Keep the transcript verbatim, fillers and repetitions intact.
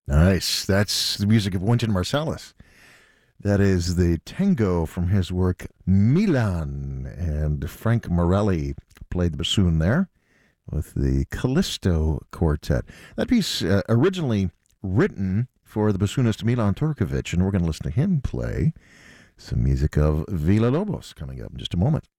Nice. That's the music of Wynton Marsalis. That is the tango from his work Milan. And Frank Morelli played the bassoon there with the Callisto Quartet. That piece uh, originally written for the bassoonist Milan Turkovic, and we're going to listen to him play some music of Villa Lobos coming up in just a moment.